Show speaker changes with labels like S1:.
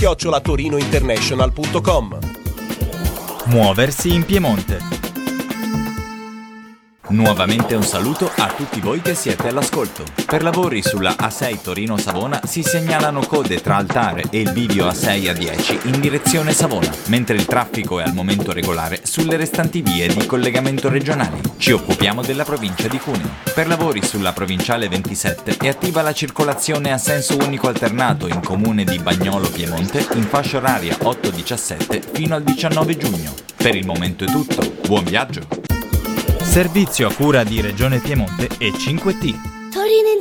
S1: @torinointernational.com.
S2: Muoversi in Piemonte. Nuovamente un saluto a tutti voi che siete all'ascolto. Per lavori sulla A6 Torino-Savona si segnalano code tra Altare e il bivio A6 A10 in direzione Savona, mentre il traffico è al momento regolare sulle restanti vie di collegamento regionali. Ci occupiamo della provincia di Cuneo. Per lavori sulla provinciale 27 è attiva la circolazione a senso unico alternato in comune di Bagnolo Piemonte in fascia oraria 8-17 fino al 19 giugno. Per il momento è tutto, buon viaggio! Servizio a cura di Regione Piemonte e 5T.